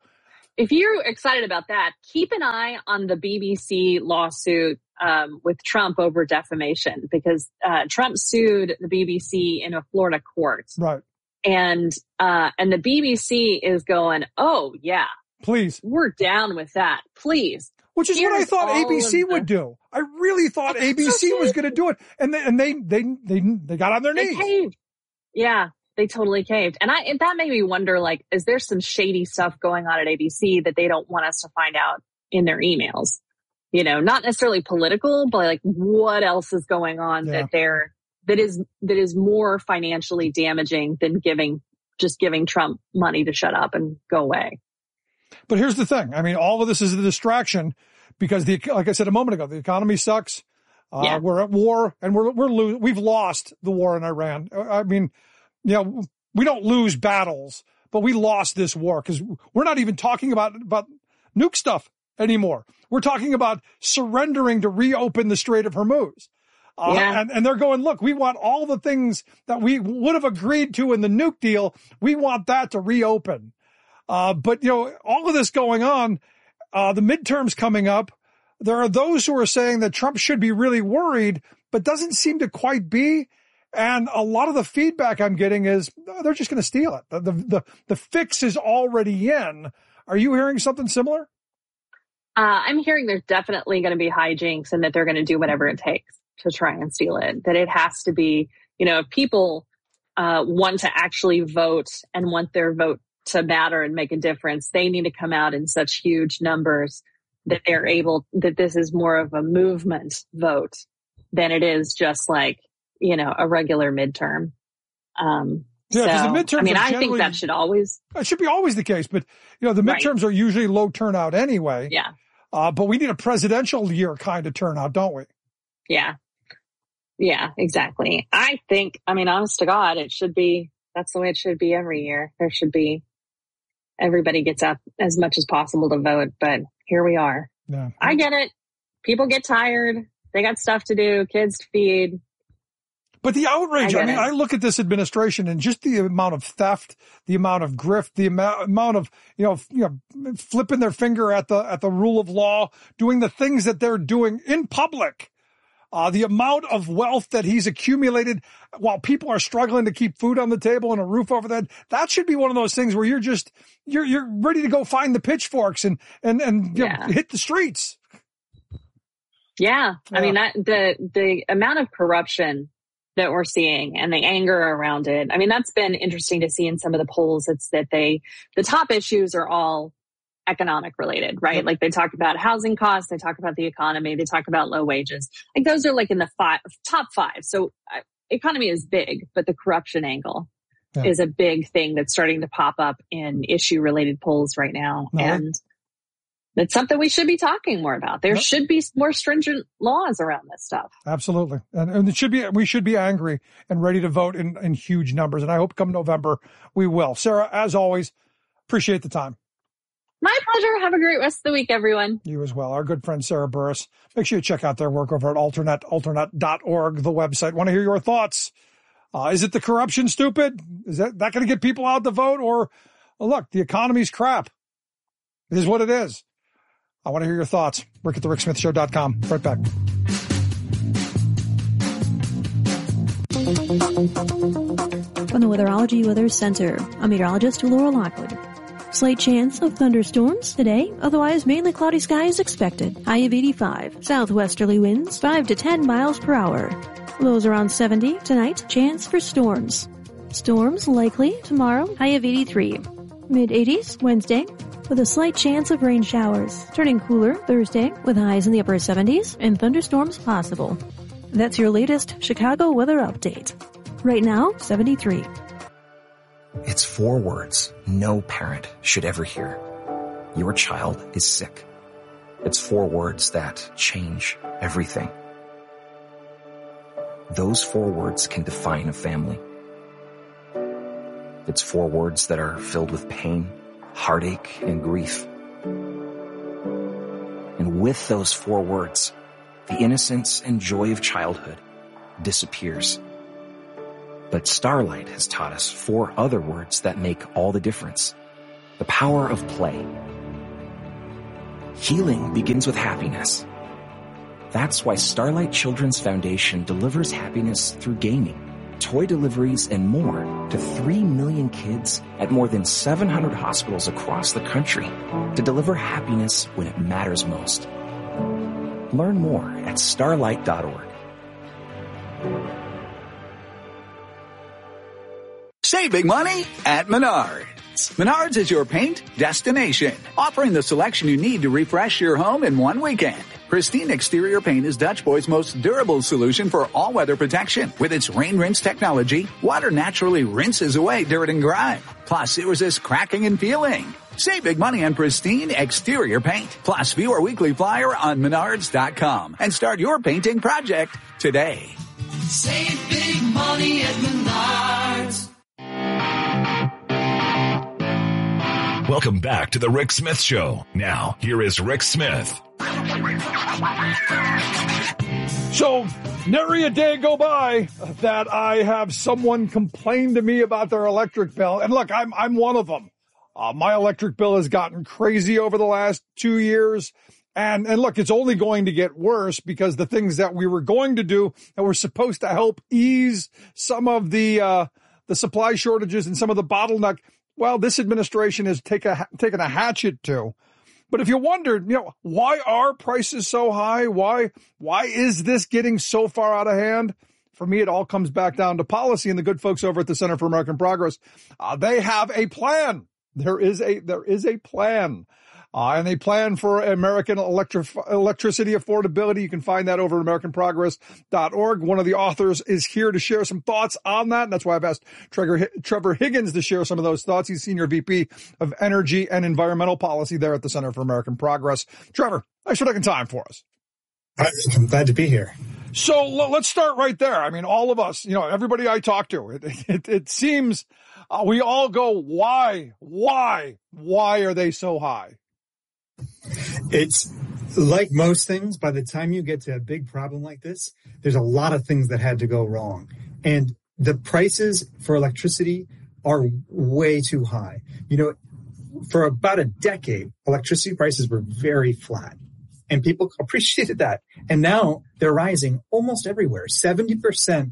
[SPEAKER 15] If you're excited about that, keep an eye on the B B C lawsuit um, with Trump over defamation, because uh, Trump sued the B B C in a Florida court.
[SPEAKER 14] Right.
[SPEAKER 15] And, uh, and the B B C is going, oh yeah,
[SPEAKER 14] please,
[SPEAKER 15] we're down with that. Please.
[SPEAKER 14] Which is
[SPEAKER 15] Here's
[SPEAKER 14] what I thought A B C
[SPEAKER 15] the...
[SPEAKER 14] would do. I really thought A B C was going to do it. And they, and they, they, they, they got on their
[SPEAKER 15] they
[SPEAKER 14] knees.
[SPEAKER 15] Caved. Yeah, they totally caved. And I, that made me wonder, like, is there some shady stuff going on at A B C that they don't want us to find out in their emails? You know, not necessarily political, but like what else is going on yeah. that they're, that is, that is more financially damaging than giving, just giving Trump money to shut up and go away.
[SPEAKER 14] But here's the thing. I mean, all of this is a distraction because the, like I said a moment ago, the economy sucks. Uh, yeah. We're at war and we're, we're, lo- we've lost the war in Iran. I mean, you know, we don't lose battles, but we lost this war because we're not even talking about, about nuke stuff anymore. We're talking about surrendering to reopen the Strait of Hormuz. Uh, yeah. and, and they're going, look, we want all the things that we would have agreed to in the nuke deal. We want that to reopen. Uh, but, you know, all of this going on, uh, the midterms coming up, there are those who are saying that Trump should be really worried, but doesn't seem to quite be. And a lot of the feedback I'm getting is oh, they're just going to steal it. The, the, the, the fix is already in. Are you hearing something similar?
[SPEAKER 15] Uh, I'm hearing there's definitely going to be hijinks and that they're going to do whatever it takes to try and steal it, that it has to be, you know, if people uh, want to actually vote and want their vote to matter and make a difference, they need to come out in such huge numbers that they're able, that this is more of a movement vote than it is just like, you know, a regular midterm. Um,
[SPEAKER 14] yeah, because
[SPEAKER 15] so,
[SPEAKER 14] the midterms
[SPEAKER 15] I mean, I think
[SPEAKER 14] generally,
[SPEAKER 15] that should always,
[SPEAKER 14] it should be always the case, but you know, the midterms right. are usually low turnout anyway.
[SPEAKER 15] Yeah.
[SPEAKER 14] Uh, but we need a presidential year kind of turnout, don't we?
[SPEAKER 15] Yeah. Yeah, exactly. I think, I mean, honest to God, it should be, that's the way it should be every year. There should be, everybody gets up as much as possible to vote, but here we are.
[SPEAKER 14] Yeah.
[SPEAKER 15] I get it. People get tired. They got stuff to do, kids to feed.
[SPEAKER 14] But the outrage, I, I mean,
[SPEAKER 15] it.
[SPEAKER 14] I look at this administration and just the amount of theft, the amount of grift, the amount, amount of, you know, you know, flipping their finger at the, at the rule of law, doing the things that they're doing in public. Uh, the amount of wealth that he's accumulated while people are struggling to keep food on the table and a roof over their head. That should be one of those things where you're just, you're, you're ready to go find the pitchforks and, and, and you
[SPEAKER 15] yeah.
[SPEAKER 14] know, hit the streets.
[SPEAKER 15] Yeah.
[SPEAKER 14] yeah.
[SPEAKER 15] I mean, that, the, the amount of corruption that we're seeing and the anger around it. I mean, that's been interesting to see in some of the polls. It's that they, the top issues are all economic related, right? Yep. Like they talk about housing costs, they talk about the economy, they talk about low wages. Like those are like in the five, top five. So uh, economy is big, but the corruption angle yeah. is a big thing that's starting to pop up in issue related polls right now. No. And it's something we should be talking more about. There yep. should be more stringent laws around this stuff.
[SPEAKER 14] Absolutely. And, and it should be, we should be angry and ready to vote in, in huge numbers. And I hope come November we will. Sarah, as always, appreciate the time.
[SPEAKER 15] My pleasure. Have a great rest of the week, everyone.
[SPEAKER 14] You as well. Our good friend, Sarah Burris. Make sure you check out their work over at Alternet, alternet dot org, the website. Want to hear your thoughts? Uh, is it the corruption stupid? Is that, that going to get people out to vote? Or, well, look, the economy's crap. It is what it is. I want to hear your thoughts. Rick at the rick smith show dot com. Right back.
[SPEAKER 16] From the Weatherology Weather Center, I'm meteorologist Laura Lockwood. Slight chance of thunderstorms today, otherwise mainly cloudy skies expected. High of eighty-five. Southwesterly winds five to ten miles per hour. Lows around seventy. Tonight, chance for storms. Storms likely tomorrow. High of eighty-three. Mid eighties Wednesday, with a slight chance of rain showers. Turning cooler Thursday, with highs in the upper seventies and thunderstorms possible. That's your latest Chicago weather update. Right now, seventy-three.
[SPEAKER 17] It's four words no parent should ever hear. your child is sick. It's four words that change everything. Those four words can define a family. It's four words that are filled with pain, heartache, and grief. And with those four words, the innocence and joy of childhood disappears. But Starlight has taught us four other words that make all the difference. The power of play. Healing begins with happiness. That's why Starlight Children's Foundation delivers happiness through gaming, toy deliveries, and more to three million kids at more than seven hundred hospitals across the country to deliver happiness when it matters most. Learn more at starlight dot org.
[SPEAKER 18] Save big money at Menards. Menards is your paint destination, offering the selection you need to refresh your home in one weekend. Pristine Exterior Paint is Dutch Boy's most durable solution for all-weather protection. With its rain rinse technology, water naturally rinses away dirt and grime. Plus, it resists cracking and peeling. Save big money on Pristine Exterior Paint. Plus, view our weekly flyer on menards dot com and start your painting project today.
[SPEAKER 19] Save big money at Menards.
[SPEAKER 4] Welcome back to the Rick Smith Show. Now, here is Rick Smith.
[SPEAKER 14] So, nary a day go by that I have someone complain to me about their electric bill. And look, I'm I'm one of them. Uh, my electric bill has gotten crazy over the last two years. And, and look, it's only going to get worse because the things that we were going to do that were supposed to help ease some of the, uh, the supply shortages and some of the bottleneck, well, this administration has take a, taken a hatchet to. But if you wondered, you know, why are prices so high? Why, why is this getting so far out of hand? For me, it all comes back down to policy, and the good folks over at the Center for American Progress, uh, they have a plan. There is a, there is a plan. Uh, and they plan for American electric, electricity affordability. You can find that over at american progress dot org. One of the authors is here to share some thoughts on that. And that's why I've asked Trevor, Trevor Higgins to share some of those thoughts. He's Senior V P of Energy and Environmental Policy there at the Center for American Progress. Trevor, thanks for taking time for us.
[SPEAKER 20] I'm glad to be here.
[SPEAKER 14] So let's start right there. I mean, all of us, you know, everybody I talk to, it, it, it seems uh, we all go, why, why, why are they so high?
[SPEAKER 20] It's like most things, by the time you get to a big problem like this, there's a lot of things that had to go wrong. And the prices for electricity are way too high. You know, for about a decade, electricity prices were very flat. And people appreciated that. And now they're rising almost everywhere. seventy percent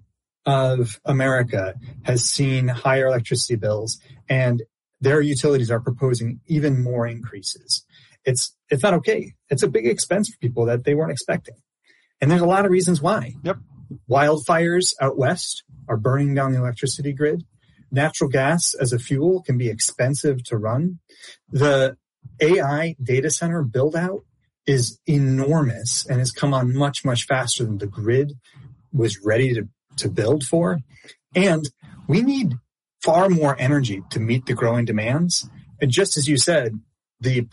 [SPEAKER 20] of America has seen higher electricity bills, and their utilities are proposing even more increases. It's, it's not okay. It's a big expense for people that they weren't expecting. And there's a lot of reasons why.
[SPEAKER 14] Yep.
[SPEAKER 20] Wildfires out west are burning down the electricity grid. Natural gas as a fuel can be expensive to run. The A I data center build out is enormous and has come on much, much faster than the grid was ready to, to build for. And we need far more energy to meet the growing demands. And just as you said, the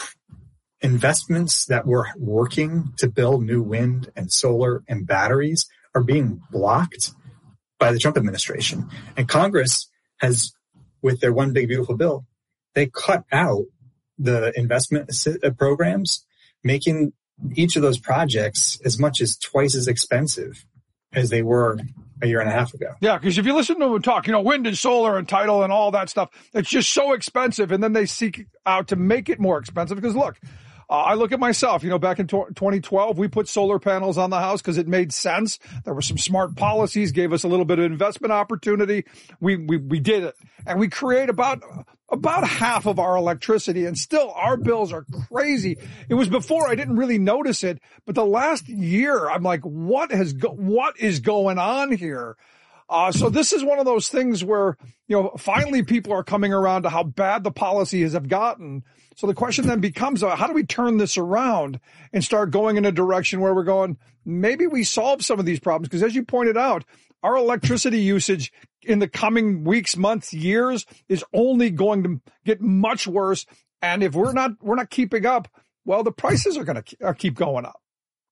[SPEAKER 20] investments that we're working to build new wind and solar and batteries are being blocked by the Trump administration. And Congress has, with their One Big Beautiful Bill, they cut out the investment programs, making each of those projects as much as twice as expensive as they were a year and a half ago.
[SPEAKER 14] Yeah, because if you listen to them talk, you know, wind and solar and tidal and all that stuff, it's just so expensive. And then they seek out to make it more expensive because, look, Uh, I look at myself, you know, back in twenty twelve, we put solar panels on the house because it made sense. There were some smart policies, gave us a little bit of investment opportunity. We, we, we did it. And we create about, about half of our electricity, and still our bills are crazy. It was before I didn't really notice it, but the last year I'm like, what has go- what is going on here? Uh, so this is one of those things where, you know, finally people are coming around to how bad the policies have gotten. So the question then becomes, uh, how do we turn this around and start going in a direction where we're going, maybe we solve some of these problems? Because as you pointed out, our electricity usage in the coming weeks, months, years is only going to get much worse. And if we're not, we're not keeping up, well, the prices are going to keep going up.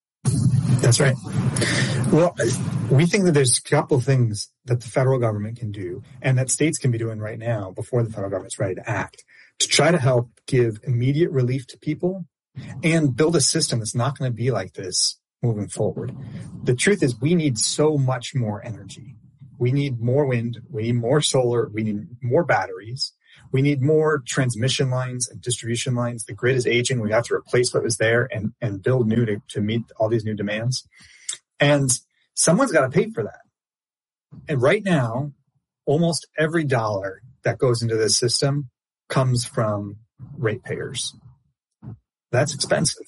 [SPEAKER 20] That's right. Well, we think that there's a couple of things that the federal government can do and that states can be doing right now before the federal government's ready to act to try to help give immediate relief to people and build a system that's not going to be like this moving forward. The truth is we need so much more energy. We need more wind. We need more solar. We need more batteries. We need more transmission lines and distribution lines. The grid is aging. We have to replace what was there and, and build new to, to meet all these new demands. And someone's got to pay for that. And right now, almost every dollar that goes into this system comes from ratepayers. That's expensive.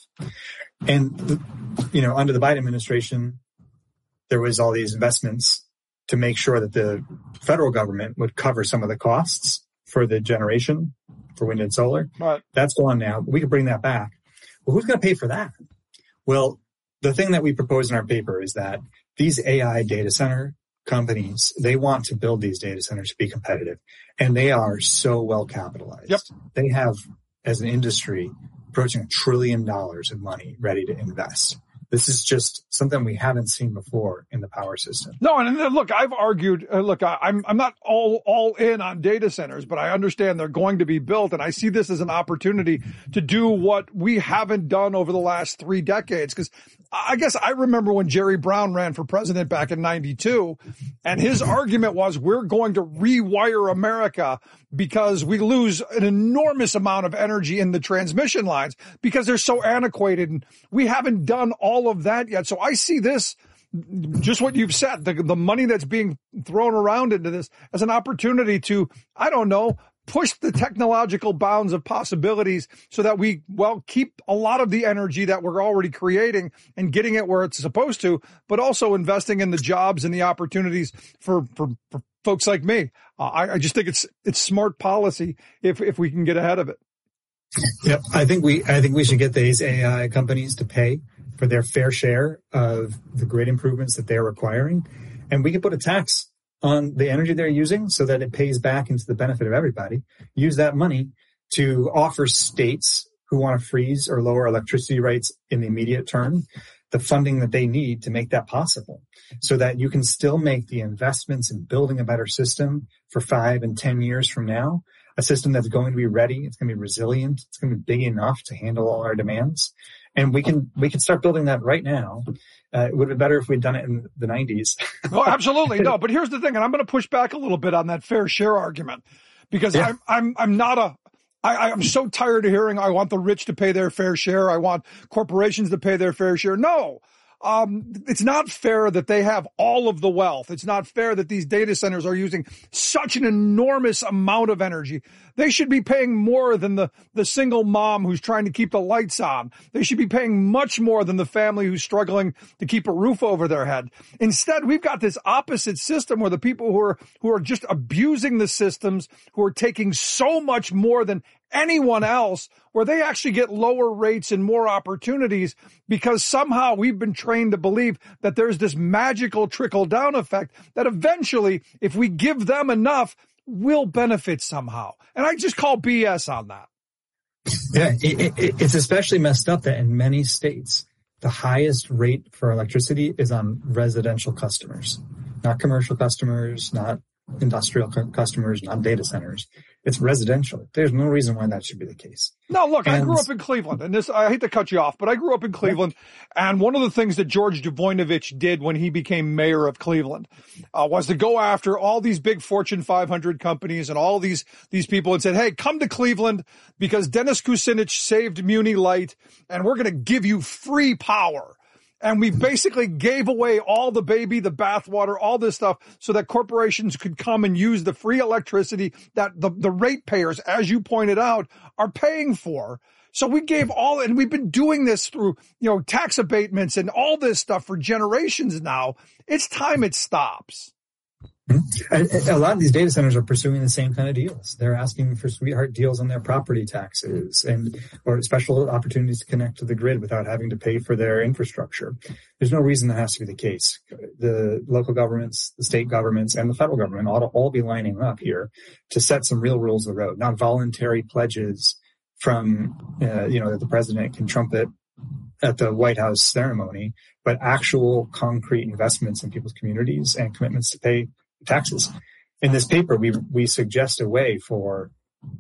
[SPEAKER 20] And, you know, under the Biden administration, there was all these investments to make sure that the federal government would cover some of the costs for the generation for wind and solar.
[SPEAKER 14] Right.
[SPEAKER 20] That's gone now. We can bring that back. Well, who's going to pay for that? Well, the thing that we propose in our paper is that these A I data center companies, they want to build these data centers to be competitive. And they are so well capitalized.
[SPEAKER 14] Yep.
[SPEAKER 20] They have, as an industry, approaching a trillion dollars of money ready to invest. This is just something we haven't seen before in the power system.
[SPEAKER 14] No, and look, I've argued, uh, look, I, I'm I'm not all all in on data centers, but I understand they're going to be built, and I see this as an opportunity to do what we haven't done over the last three decades. Because I guess I remember when Jerry Brown ran for president back in ninety-two, and his argument was we're going to rewire America because we lose an enormous amount of energy in the transmission lines because they're so antiquated, and we haven't done all of that yet. So I see this, just what you've said, the, the money that's being thrown around into this as an opportunity to, I don't know, push the technological bounds of possibilities so that we, well, keep a lot of the energy that we're already creating and getting it where it's supposed to, but also investing in the jobs and the opportunities for, for, for folks like me. Uh, I, I just think it's, it's smart policy if, if we can get ahead of it.
[SPEAKER 20] Yep. I think we, I think we should get these A I companies to pay for their fair share of the grid improvements that they're requiring. And we can put a tax on the energy they're using so that it pays back into the benefit of everybody. Use that money to offer states who want to freeze or lower electricity rates in the immediate term the funding that they need to make that possible so that you can still make the investments in building a better system for five and ten years from now, a system that's going to be ready. It's going to be resilient. It's going to be big enough to handle all our demands. And we can, we can start building that right now. Uh, it would be better if we'd done it in the nineties.
[SPEAKER 14] Oh, absolutely. No, but here's the thing. And I'm going to push back a little bit on that fair share argument because yeah. I'm, I'm, I'm not a, I, I'm so tired of hearing I want the rich to pay their fair share. I want corporations to pay their fair share. No. Um, it's not fair that they have all of the wealth. It's not fair that these data centers are using such an enormous amount of energy. They should be paying more than the, the single mom who's trying to keep the lights on. They should be paying much more than the family who's struggling to keep a roof over their head. Instead, we've got this opposite system where the people who are, who are just abusing the systems, who are taking so much more than anyone else, where they actually get lower rates and more opportunities because somehow we've been trained to believe that there's this magical trickle down effect that eventually, if we give them enough, will benefit somehow. And I just call B S on that.
[SPEAKER 20] Yeah, it, it, it's especially messed up that in many states, the highest rate for electricity is on residential customers, not commercial customers, not industrial customers, not data centers. It's residential. There's no reason why that should be the case.
[SPEAKER 14] No, look,
[SPEAKER 20] and,
[SPEAKER 14] I grew up in Cleveland, and this, I hate to cut you off, but I grew up in Cleveland, yeah. and one of the things that George Voinovich did when he became mayor of Cleveland uh, was to go after all these big Fortune five hundred companies and all these, these people and said, hey, come to Cleveland because Dennis Kucinich saved Muni Light, and we're going to give you free power. And we basically gave away all the baby, the bathwater, all this stuff so that corporations could come and use the free electricity that the, the ratepayers, as you pointed out, are paying for. So we gave all, and we've been doing this through, you know, tax abatements and all this stuff for generations now. It's time it stops.
[SPEAKER 20] A lot of these data centers are pursuing the same kind of deals. They're asking for sweetheart deals on their property taxes and or special opportunities to connect to the grid without having to pay for their infrastructure. There's no reason that has to be the case. The local governments, the state governments, and the federal government ought to all be lining up here to set some real rules of the road, not voluntary pledges from, uh, you know, that the president can trumpet at the White House ceremony, but actual concrete investments in people's communities and commitments to pay taxes. In this paper, we we suggest a way for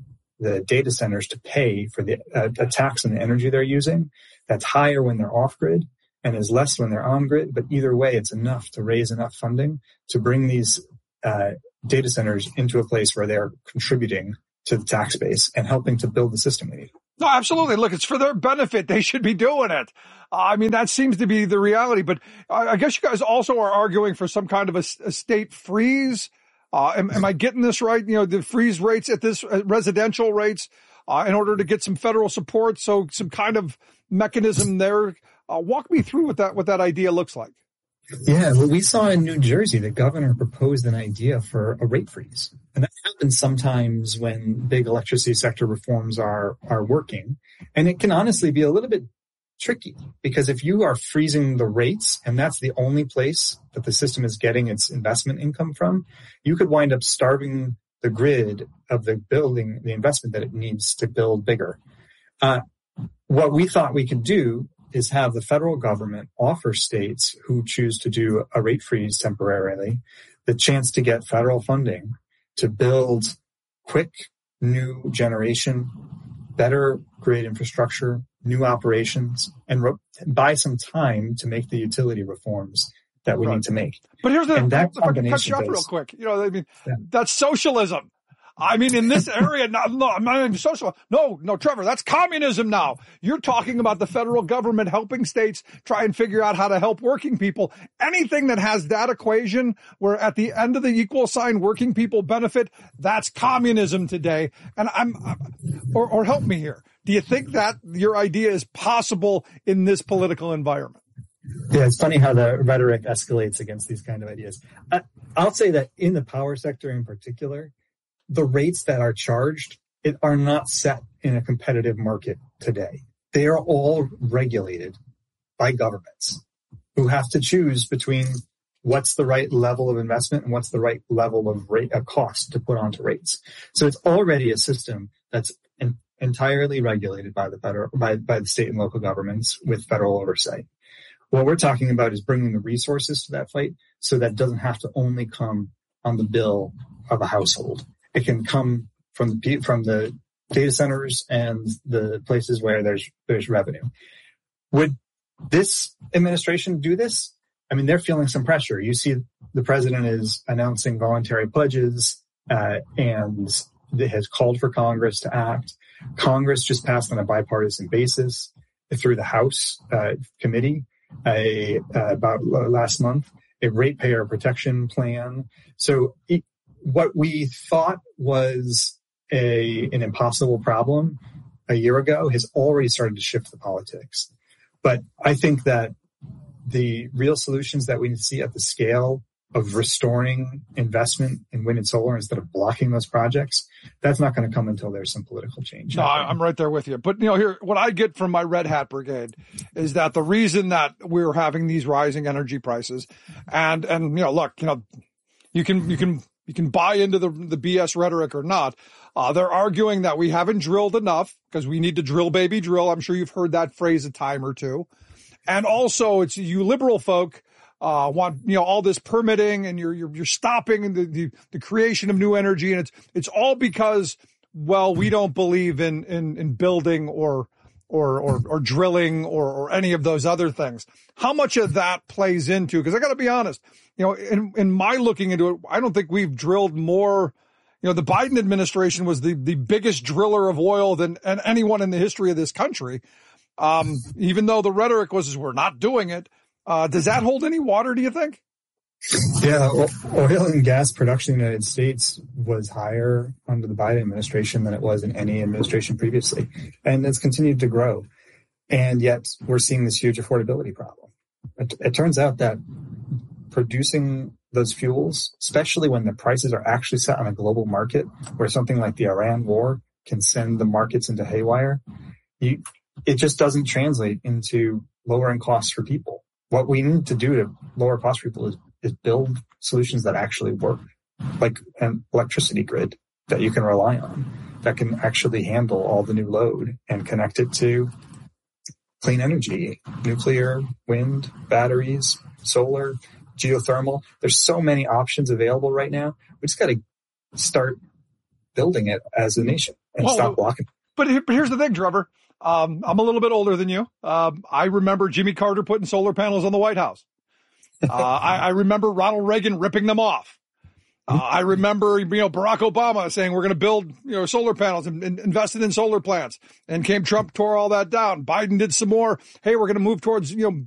[SPEAKER 20] the data centers to pay for the uh, a tax on the energy they're using that's higher when they're off-grid and is less when they're on-grid, but either way, it's enough to raise enough funding to bring these uh, data centers into a place where they're contributing to the tax base and helping to build the system we need.
[SPEAKER 14] No, absolutely. Look, it's for their benefit. They should be doing it. Uh, I mean, that seems to be the reality. But I, I guess you guys also are arguing for some kind of a, a state freeze. Uh, am, am I getting this right? You know, the freeze rates at this uh, residential rates uh, in order to get some federal support. So some kind of mechanism there. Uh, walk me through what that what that idea looks like.
[SPEAKER 20] Yeah, well, we saw in New Jersey, the governor proposed an idea for a rate freeze. And that happens sometimes when big electricity sector reforms are, are working. And it can honestly be a little bit tricky because if you are freezing the rates and that's the only place that the system is getting its investment income from, you could wind up starving the grid of the building, the investment that it needs to build bigger. Uh, what we thought we could do is have the federal government offer states who choose to do a rate freeze temporarily the chance to get federal funding to build quick new generation, better grid infrastructure, new operations, and re- buy some time to make the utility reforms that we right. need to make.
[SPEAKER 14] But here's the,
[SPEAKER 20] and that
[SPEAKER 14] if I can cut you up real quick. You know, I mean, yeah. that's socialism. I mean, in this area, no, no, I'm not even social. No, no, Trevor, that's communism now. You're talking about the federal government helping states try and figure out how to help working people. Anything that has that equation where at the end of the equal sign working people benefit, that's communism today. And I'm, or, or help me here. Do you think that your idea is possible in this political environment?
[SPEAKER 20] Yeah, it's funny how the rhetoric escalates against these kind of ideas. I, I'll say that in the power sector in particular, the rates that are charged it are not set in a competitive market today. They are all regulated by governments who have to choose between what's the right level of investment and what's the right level of rate of cost to put onto rates. So it's already a system that's in, entirely regulated by the federal, by, by the state and local governments with federal oversight. What we're talking about is bringing the resources to that fight so that doesn't have to only come on the bill of a household. It can come from the from the data centers and the places where there's there's revenue. Would this administration do this? I mean, they're feeling some pressure. You see, the president is announcing voluntary pledges uh, and has called for Congress to act. Congress just passed on a bipartisan basis through the House uh, committee a, uh, about last month a ratepayer protection plan. So. It, What we thought was a an impossible problem a year ago has already started to shift the politics. But I think that the real solutions that we need to see at the scale of restoring investment in wind and solar instead of blocking those projects, that's not going to come until there's some political change.
[SPEAKER 14] No, I'm right there with you. But, you know, here, what I get from my Red Hat Brigade is that the reason that we're having these rising energy prices and, and, you know, look, you know, you can, you can, You can buy into the, the B S rhetoric or not. Uh, they're arguing that we haven't drilled enough because we need to drill, baby, drill. I'm sure you've heard that phrase a time or two. And also it's you liberal folk, uh, want, you know, all this permitting and you're, you're, you're stopping the, the, the creation of new energy. And it's, it's all because, well, we don't believe in, in, in building or, or, or, or drilling or, or any of those other things. How much of that plays into, because I got to be honest, you know, in, in my looking into it, I don't think we've drilled more. You know, the Biden administration was the, the biggest driller of oil than and anyone in the history of this country. Um, even though the rhetoric was, we're not doing it. Uh, does that hold any water, do you think?
[SPEAKER 20] Yeah, oil and gas production in the United States was higher under the Biden administration than it was in any administration previously. And it's continued to grow. And yet we're seeing this huge affordability problem. It, it turns out that producing those fuels, especially when the prices are actually set on a global market where something like the Iran war can send the markets into haywire, you, it just doesn't translate into lowering costs for people. What we need to do to lower costs for people is, is build solutions that actually work, like an electricity grid that you can rely on. that can actually handle all the new load and connect it to clean energy, nuclear, wind, batteries, solar, geothermal. There's so many options available right now. We just got to start building it as a nation and well, stop blocking.
[SPEAKER 14] But, but here's the thing, Trevor. Um, I'm a little bit older than you. Um, I remember Jimmy Carter putting solar panels on the White House. Uh, I, I remember Ronald Reagan ripping them off. Uh, I remember, you know, Barack Obama saying we're going to build, you know, solar panels and, and invested in solar plants. And came Trump, tore all that down. Biden did some more. Hey, we're going to move towards, you know,